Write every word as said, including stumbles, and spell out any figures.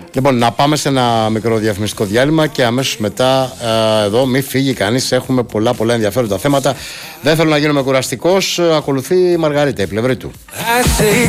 Λοιπόν, να πάμε σε ένα μικρό διαφημιστικό διάλειμμα και αμέσως μετά ε, εδώ μην φύγει κανείς, έχουμε πολλά πολλά ενδιαφέροντα θέματα. Δεν θέλω να γίνομαι κουραστικός, ακολουθεί η Μαργαρίτα, η πλευρή του.